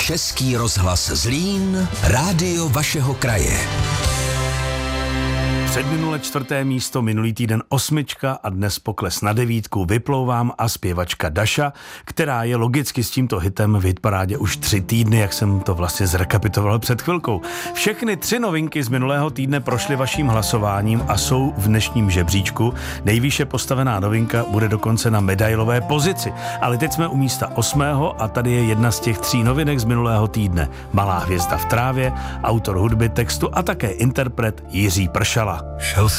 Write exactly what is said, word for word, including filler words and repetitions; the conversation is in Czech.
Český rozhlas Zlín, rádio vašeho kraje. Předminule čtvrté místo, minulý týden osmička a dnes pokles na devítku, Vyplouvám a zpěvačka Daša, která je logicky s tímto hitem v hitparádě už tři týdny, jak jsem to vlastně zrekapituloval před chvilkou. Všechny tři novinky z minulého týdne prošly vaším hlasováním a jsou v dnešním žebříčku. Nejvýše postavená novinka bude dokonce na medailové pozici. Ale teď jsme u místa osmého a tady je jedna z těch tří novinek z minulého týdne. Malá hvězda v trávě, autor hudby, textu a také interpret Jiří Pršala. Šel jsem